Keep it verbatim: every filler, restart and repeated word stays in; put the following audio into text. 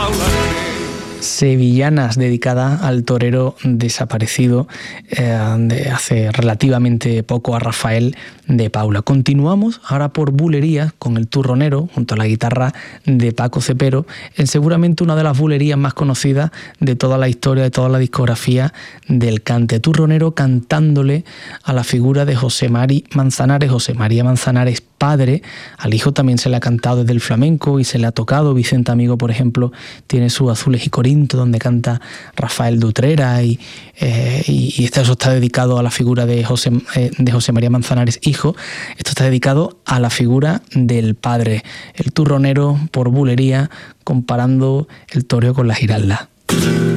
Sevillanas, dedicada al torero desaparecido eh, de hace relativamente poco, a Rafael de Paula. Continuamos ahora por bulerías con el Turronero, junto a la guitarra de Paco Cepero, en seguramente una de las bulerías más conocidas de toda la historia, de toda la discografía del cante. Turronero cantándole a la figura de José Mari Manzanares, José María Manzanares padre. Al hijo también se le ha cantado desde el flamenco y se le ha tocado. Vicente Amigo, por ejemplo, tiene su Azules y Corinto, donde canta Rafael de Utrera, y, eh, y, y esto está dedicado a la figura de José, eh, de José María Manzanares hijo. Esto está dedicado a la figura del padre. El Turronero por bulería, comparando el toreo con la Giralda.